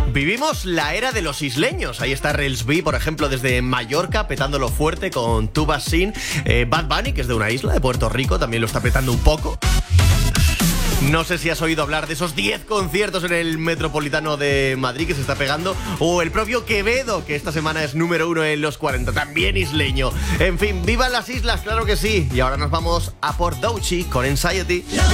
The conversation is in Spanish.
Vivimos la era de los isleños. Ahí está Rels B, por ejemplo, desde Mallorca, petándolo fuerte con Tuba Sin. Bad Bunny, que es de una isla de Puerto Rico, también lo está petando un poco. No sé si has oído hablar de esos 10 conciertos en el Metropolitano de Madrid que se está pegando. O el propio Quevedo, que esta semana es número 1 en los 40, también isleño. En fin, ¡vivan las islas! ¡Claro que sí! Y ahora nos vamos a por Doechii con Anxiety.